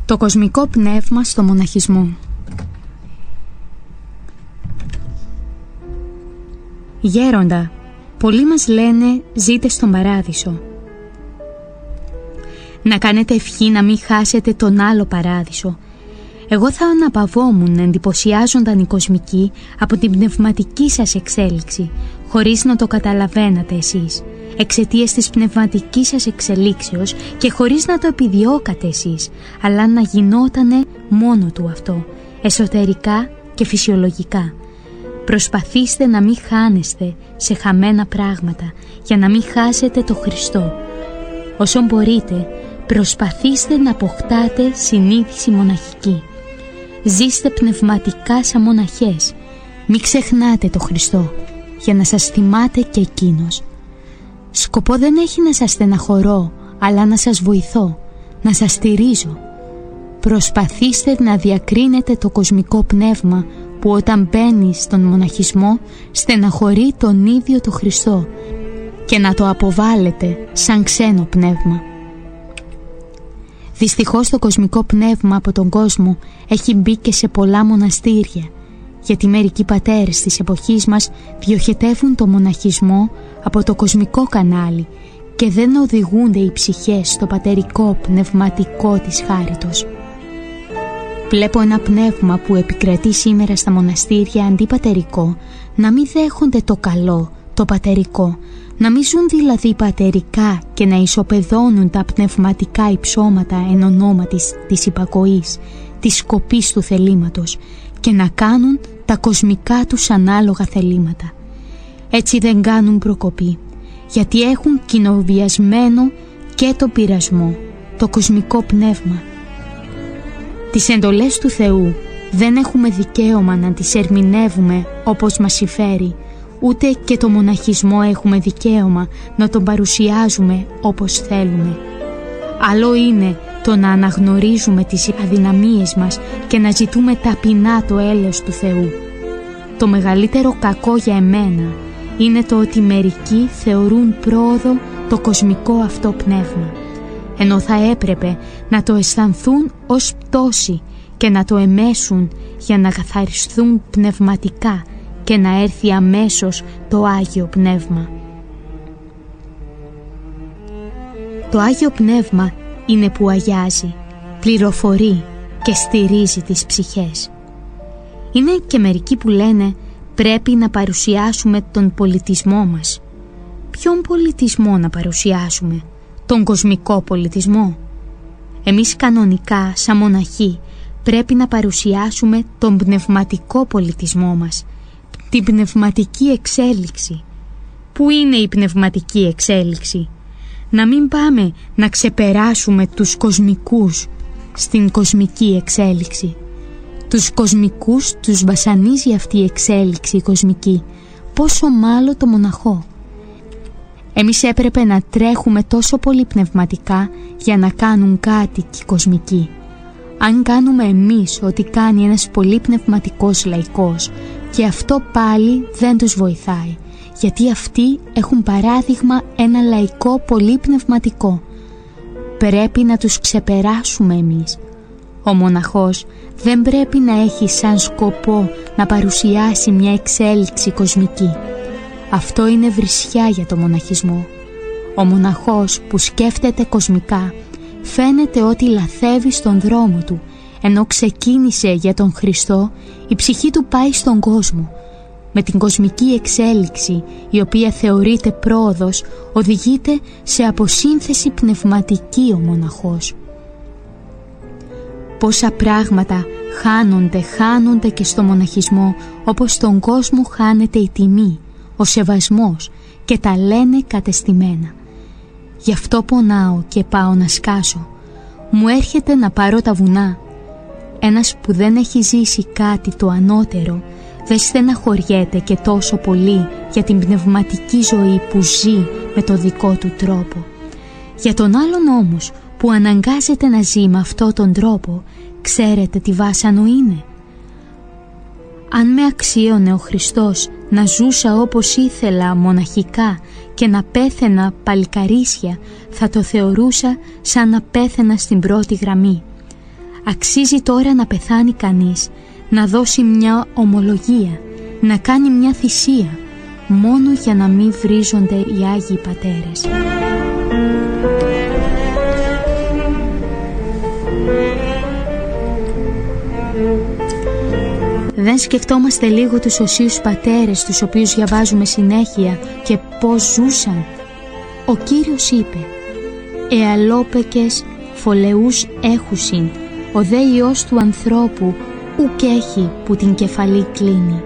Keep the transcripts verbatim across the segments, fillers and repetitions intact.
Το κοσμικό πνεύμα στο μοναχισμό. Γέροντα, πολλοί μας λένε ζείτε στον παράδεισο. Να κάνετε ευχή να μην χάσετε τον άλλο παράδεισο. Εγώ θα αναπαυόμουν να εντυπωσιάζονταν οι κοσμικοί από την πνευματική σας εξέλιξη, χωρίς να το καταλαβαίνατε εσείς, εξαιτίας της πνευματικής σας εξελίξεως και χωρίς να το επιδιώκατε εσείς, αλλά να γινότανε μόνο του αυτό, εσωτερικά και φυσιολογικά. Προσπαθήστε να μην χάνεστε σε χαμένα πράγματα, για να μην χάσετε το Χριστό. Όσο μπορείτε, προσπαθήστε να αποκτάτε συνείδηση μοναχική. Ζήστε πνευματικά σαν μοναχές. Μην ξεχνάτε το Χριστό, για να σας θυμάται και Εκείνος. Σκοπό δεν έχει να σας στεναχωρώ, αλλά να σας βοηθώ, να σας στηρίζω. Προσπαθήστε να διακρίνετε το κοσμικό πνεύμα που όταν μπαίνει στον μοναχισμό στεναχωρεί τον ίδιο το Χριστό και να το αποβάλλετε σαν ξένο πνεύμα. Δυστυχώς το κοσμικό πνεύμα από τον κόσμο έχει μπει και σε πολλά μοναστήρια, γιατί μερικοί πατέρες της εποχής μας διοχετεύουν το μοναχισμό από το κοσμικό κανάλι και δεν οδηγούνται οι ψυχές στο πατερικό πνευματικό της χάριτος. Βλέπω ένα πνεύμα που επικρατεί σήμερα στα μοναστήρια αντιπατερικό να μην δέχονται το καλό, το πατερικό, να μην ζουν δηλαδή πατερικά και να ισοπεδώνουν τα πνευματικά υψώματα εν ονόματι της υπακοής, της σκοπής του θελήματος και να κάνουν τα κοσμικά τους ανάλογα θελήματα. Έτσι δεν κάνουν προκοπή, γιατί έχουν κοινοβιασμένο και το πειρασμό, το κοσμικό πνεύμα. Τις εντολές του Θεού δεν έχουμε δικαίωμα να τις ερμηνεύουμε όπως μας συμφέρει, ούτε και το μοναχισμό έχουμε δικαίωμα να τον παρουσιάζουμε όπως θέλουμε. Άλλο είναι το να αναγνωρίζουμε τις αδυναμίες μας και να ζητούμε ταπεινά το έλεος του Θεού. Το μεγαλύτερο κακό για εμένα είναι το ότι μερικοί θεωρούν πρόοδο το κοσμικό αυτό πνεύμα, ενώ θα έπρεπε να το αισθανθούν ως πτώση και να το εμέσουν για να καθαριστούν πνευματικά και να έρθει αμέσως το Άγιο Πνεύμα. Το Άγιο Πνεύμα είναι που αγιάζει, πληροφορεί και στηρίζει τις ψυχές. Είναι και μερικοί που λένε πρέπει να παρουσιάσουμε τον πολιτισμό μας. Ποιον πολιτισμό να παρουσιάσουμε? Τον κοσμικό πολιτισμό? Εμείς κανονικά σαν μοναχοί πρέπει να παρουσιάσουμε τον πνευματικό πολιτισμό μας, την πνευματική εξέλιξη. Πού είναι η πνευματική εξέλιξη? Να μην πάμε να ξεπεράσουμε τους κοσμικούς στην κοσμική εξέλιξη. Τους κοσμικούς τους βασανίζει αυτή η εξέλιξη κοσμική, πόσο μάλλον το μοναχό. Εμείς έπρεπε να τρέχουμε τόσο πολύ πνευματικά για να κάνουν κάτι και κοσμικοί. Αν κάνουμε εμείς ό,τι κάνει ένας πολύ πνευματικός λαϊκός, και αυτό πάλι δεν τους βοηθάει, γιατί αυτοί έχουν παράδειγμα ένα λαϊκό πολύ πνευματικό. Πρέπει να τους ξεπεράσουμε εμείς. Ο μοναχός δεν πρέπει να έχει σαν σκοπό να παρουσιάσει μια εξέλιξη κοσμική. Αυτό είναι βρισιά για το μοναχισμό. Ο μοναχός που σκέφτεται κοσμικά φαίνεται ότι λαθεύει στον δρόμο του, ενώ ξεκίνησε για τον Χριστό, η ψυχή του πάει στον κόσμο. Με την κοσμική εξέλιξη, η οποία θεωρείται πρόοδος, οδηγείται σε αποσύνθεση πνευματική ο μοναχός. Πόσα πράγματα χάνονται, χάνονται και στο μοναχισμό, όπως στον κόσμο χάνεται η τιμή, ο σεβασμός και τα λένε κατεστημένα. Γι' αυτό πονάω και πάω να σκάσω. Μου έρχεται να πάρω τα βουνά. Ένας που δεν έχει ζήσει κάτι το ανώτερο δεν στεναχωριέται και τόσο πολύ για την πνευματική ζωή που ζει με το δικό του τρόπο. Για τον άλλον όμως που αναγκάζεται να ζει με αυτόν τον τρόπο, ξέρετε τι βάσανο είναι? Αν με αξίωνε ο Χριστός να ζούσα όπως ήθελα μοναχικά και να πέθαινα παλικαρίσια, θα το θεωρούσα σαν να πέθαινα στην πρώτη γραμμή. Αξίζει τώρα να πεθάνει κανείς, να δώσει μια ομολογία, να κάνει μια θυσία, μόνο για να μην βρίζονται οι Άγιοι Πατέρες. Δεν σκεφτόμαστε λίγο τους Οσίους Πατέρες, τους οποίους διαβάζουμε συνέχεια, και πώς ζούσαν? Ο Κύριος είπε: «Εαλόπεκες φωλεούς έχουσιν, ο δε Υιός του ανθρώπου ουκ έχει που την κεφαλή κλείνει».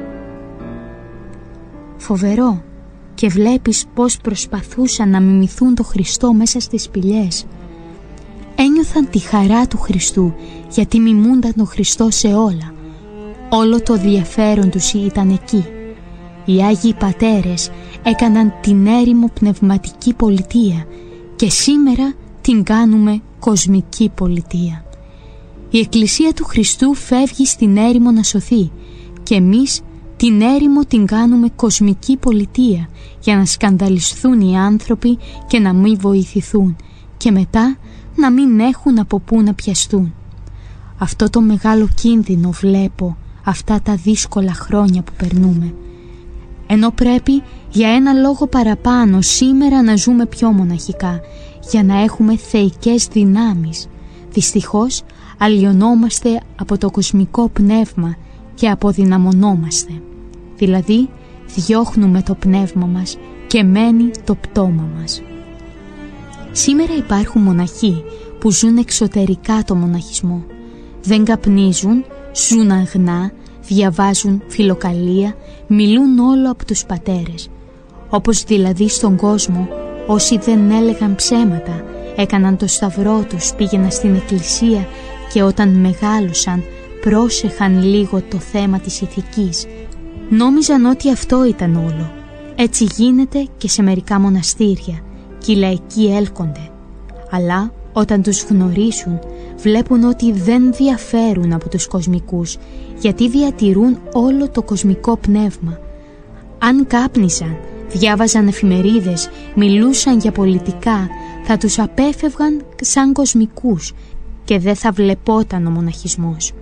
Φοβερό, και βλέπεις πώς προσπαθούσαν να μιμηθούν το Χριστό μέσα στις σπηλιές. Ένιωθαν τη χαρά του Χριστού, γιατί μιμούνταν τον Χριστό σε όλα. Όλο το ενδιαφέρον τους ήταν εκεί. Οι Άγιοι Πατέρες έκαναν την έρημο πνευματική πολιτεία και σήμερα την κάνουμε κοσμική πολιτεία. Η Εκκλησία του Χριστού φεύγει στην έρημο να σωθεί και εμείς την έρημο την κάνουμε κοσμική πολιτεία για να σκανδαλιστούν οι άνθρωποι και να μην βοηθηθούν και μετά να μην έχουν από πού να πιαστούν. Αυτό το μεγάλο κίνδυνο βλέπω αυτά τα δύσκολα χρόνια που περνούμε. Ενώ πρέπει για ένα λόγο παραπάνω σήμερα να ζούμε πιο μοναχικά, για να έχουμε θεϊκές δυνάμεις. Δυστυχώς αλλοιωνόμαστε από το κοσμικό πνεύμα και αποδυναμωνόμαστε. Δηλαδή διώχνουμε το πνεύμα μας και μένει το πτώμα μας. Σήμερα υπάρχουν μοναχοί που ζουν εξωτερικά το μοναχισμό. Δεν καπνίζουν, ζουν αγνά, διαβάζουν φιλοκαλία, μιλούν όλο από τους πατέρες. Όπως δηλαδή στον κόσμο όσοι δεν έλεγαν ψέματα, έκαναν το σταυρό τους, πήγαιναν στην εκκλησία και όταν μεγάλωσαν πρόσεχαν λίγο το θέμα της ηθικής. Νόμιζαν ότι αυτό ήταν όλο. Έτσι γίνεται και σε μερικά μοναστήρια και οι λαϊκοί έλκονται. Αλλά όταν τους γνωρίσουν βλέπουν ότι δεν διαφέρουν από τους κοσμικούς, γιατί διατηρούν όλο το κοσμικό πνεύμα. Αν κάπνιζαν, διάβαζαν εφημερίδες, μιλούσαν για πολιτικά, θα τους απέφευγαν σαν κοσμικούς και δεν θα βλεπόταν ο μοναχισμός.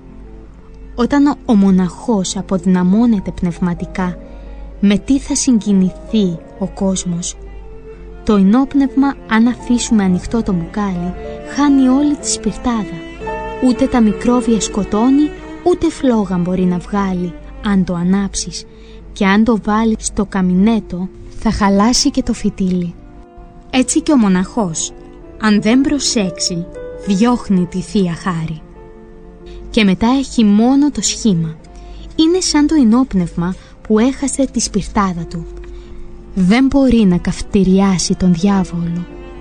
Όταν ο μοναχός αποδυναμώνεται πνευματικά, με τι θα συγκινηθεί ο κόσμος? Το ενόπνευμα, αν αφήσουμε ανοιχτό το μπουκάλι, χάνει όλη τη σπιρτάδα. Ούτε τα μικρόβια σκοτώνει, ούτε φλόγα μπορεί να βγάλει αν το ανάψεις. Και αν το βάλεις στο καμινέτο, θα χαλάσει και το φυτίλι. Έτσι και ο μοναχός, αν δεν προσέξει, διώχνει τη Θεία Χάρη. Και μετά έχει μόνο το σχήμα. Είναι σαν το ενόπνευμα που έχασε τη σπιρτάδα του. Δεν μπορεί να καυτηριάσει τον διάβολο.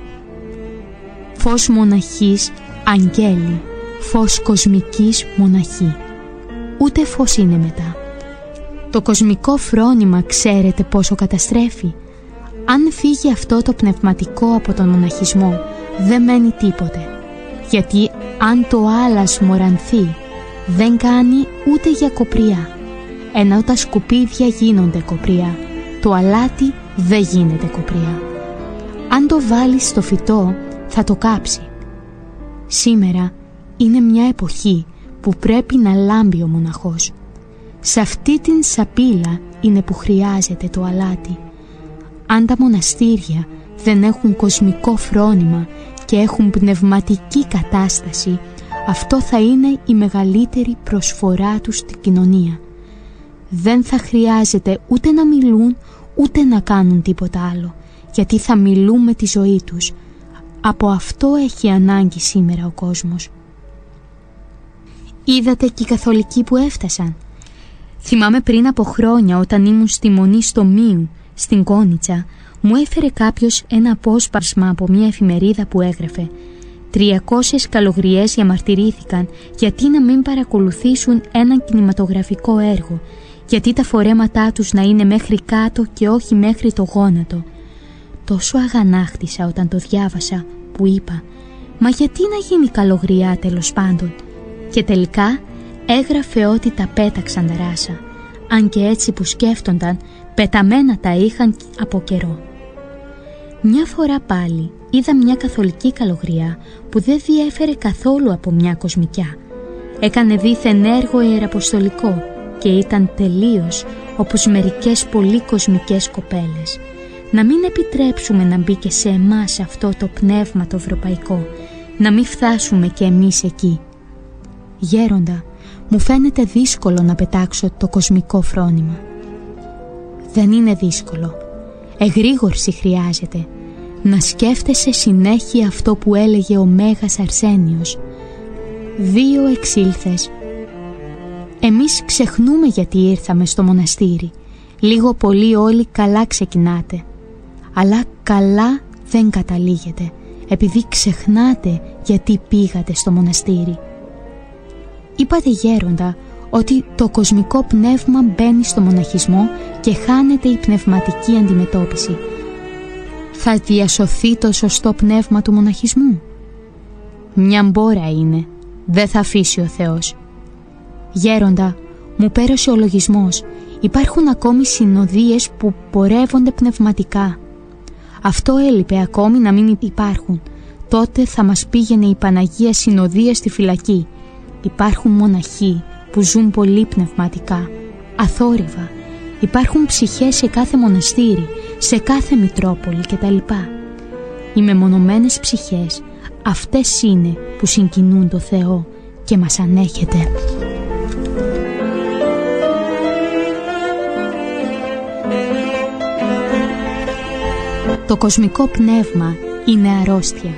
Φως μοναχής, αγγέλη, φως κοσμικής μοναχή. Ούτε φως είναι μετά. Το κοσμικό φρόνημα ξέρετε πόσο καταστρέφει? Αν φύγει αυτό το πνευματικό από τον μοναχισμό, δεν μένει τίποτε. Γιατί αν το άλας μορανθεί, δεν κάνει ούτε για κοπριά. Ενώ τα σκουπίδια γίνονται κοπριά, το αλάτι δεν γίνεται κοπριά. Αν το βάλεις στο φυτό, θα το κάψει. Σήμερα είναι μια εποχή που πρέπει να λάμπει ο μοναχός. Σε αυτή την σαπίλα είναι που χρειάζεται το αλάτι. Αν τα μοναστήρια δεν έχουν κοσμικό φρόνημα και έχουν πνευματική κατάσταση, αυτό θα είναι η μεγαλύτερη προσφορά τους στην κοινωνία. Δεν θα χρειάζεται ούτε να μιλούν ούτε να κάνουν τίποτα άλλο, γιατί θα μιλούν με τη ζωή τους. Από αυτό έχει ανάγκη σήμερα ο κόσμος. Είδατε και οι καθολικοί που έφτασαν. Θυμάμαι πριν από χρόνια όταν ήμουν στη Μονή στο Μίου, στην Κόνιτσα, μου έφερε κάποιος ένα απόσπασμα από μια εφημερίδα που έγραφε «Τριακόσιες καλογριές διαμαρτυρήθηκαν γιατί να μην παρακολουθήσουν έναν κινηματογραφικό έργο, γιατί τα φορέματά τους να είναι μέχρι κάτω και όχι μέχρι το γόνατο». Τόσο αγανάκτησα όταν το διάβασα που είπα «Μα γιατί να γίνει καλογριά τέλος πάντων?» Και τελικά έγραφε ότι τα πέταξαν τα ράσα, αν και έτσι που σκέφτονταν πεταμένα τα είχαν από καιρό. Μια φορά πάλι είδα μια καθολική καλογριά που δεν διέφερε καθόλου από μια κοσμικιά. Έκανε δήθεν έργο ιεραποστολικό και ήταν τελείως όπως μερικές πολύ κοσμικές κοπέλες. Να μην επιτρέψουμε να μπει και σε εμάς αυτό το πνεύμα το ευρωπαϊκό, να μην φτάσουμε και εμείς εκεί. Γέροντα, μου φαίνεται δύσκολο να πετάξω το κοσμικό φρόνημα. Δεν είναι δύσκολο. Εγρήγορση χρειάζεται. Να σκέφτεσαι συνέχεια αυτό που έλεγε ο Μέγας Αρσένιος. Δύο εξήλθες. Εμείς ξεχνούμε γιατί ήρθαμε στο μοναστήρι. Λίγο πολύ όλοι καλά ξεκινάτε. Αλλά καλά δεν καταλήγετε, επειδή ξεχνάτε γιατί πήγατε στο μοναστήρι. Είπατε, γέροντα, ότι το κοσμικό πνεύμα μπαίνει στο μοναχισμό και χάνεται η πνευματική αντιμετώπιση. Θα διασωθεί το σωστό πνεύμα του μοναχισμού? Μια μπόρα είναι, δεν θα αφήσει ο Θεός. Γέροντα, μου πέρασε ο λογισμός. Υπάρχουν ακόμη συνοδείες που πορεύονται πνευματικά. Αυτό έλειπε ακόμη να μην υπάρχουν. Τότε θα μας πήγαινε η Παναγία συνοδεία στη φυλακή. Υπάρχουν μοναχοί που ζουν πολύ πνευματικά, αθόρυβα. Υπάρχουν ψυχές σε κάθε μοναστήρι, σε κάθε μητρόπολη κτλ. Οι μεμονωμένες ψυχές, αυτές είναι που συγκινούν το Θεό και μας ανέχεται. Το κοσμικό πνεύμα είναι αρρώστια.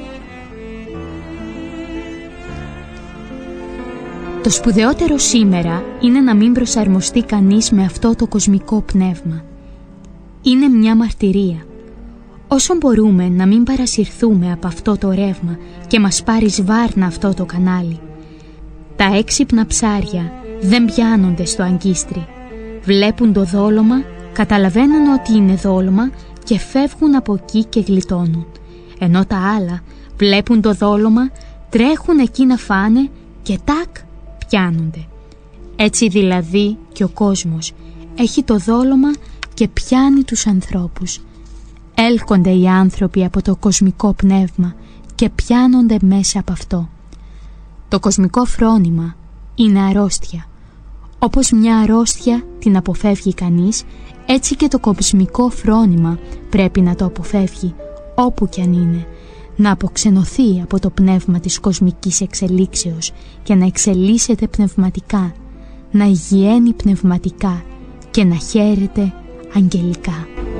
Το σπουδαιότερο σήμερα είναι να μην προσαρμοστεί κανείς με αυτό το κοσμικό πνεύμα. Είναι μια μαρτυρία. Όσο μπορούμε να μην παρασυρθούμε από αυτό το ρεύμα και μας πάρει σβάρνα αυτό το κανάλι. Τα έξυπνα ψάρια δεν πιάνονται στο αγκίστρι. Βλέπουν το δόλωμα, καταλαβαίνουν ότι είναι δόλωμα και φεύγουν από εκεί και γλιτώνουν. Ενώ τα άλλα βλέπουν το δόλωμα, τρέχουν εκεί να φάνε και τάκ πιάνονται. Έτσι δηλαδή και ο κόσμος έχει το δόλωμα και πιάνει τους ανθρώπους. Έλκονται οι άνθρωποι από το κοσμικό πνεύμα και πιάνονται μέσα από αυτό. Το κοσμικό φρόνημα είναι αρρώστια. Όπως μια αρρώστια την αποφεύγει κανείς, έτσι και το κοσμικό φρόνημα πρέπει να το αποφεύγει όπου κι αν είναι, να αποξενωθεί από το πνεύμα της κοσμικής εξελίξεως και να εξελίσσεται πνευματικά, να υγιαίνει πνευματικά και να χαίρεται αγγελικά.